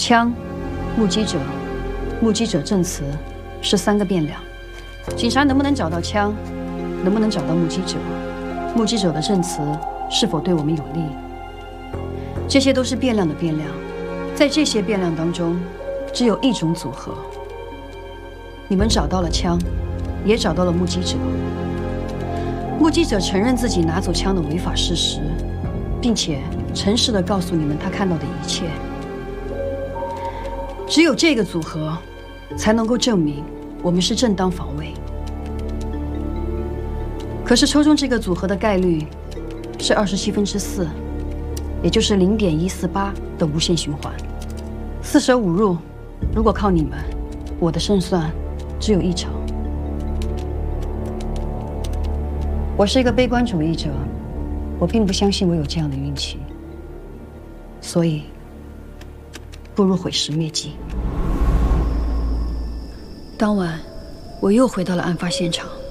枪、目击者、目击者证词是3个变量。警察能不能找到枪？能不能找到目击者？目击者的证词是否对我们有利？这些都是变量的变量，在这些变量当中，只有一种组合。你们找到了枪，也找到了目击者。目击者承认自己拿走枪的违法事实，并且诚实地告诉你们他看到的一切。只有这个组合，才能够证明我们是正当防卫。可是抽中这个组合的概率是4/27，也就是0.148的无限循环。4舍5入，如果靠你们，我的胜算只有1成。我是一个悲观主义者，我并不相信我有这样的运气，所以不如毁尸灭迹。当晚，我又回到了案发现场。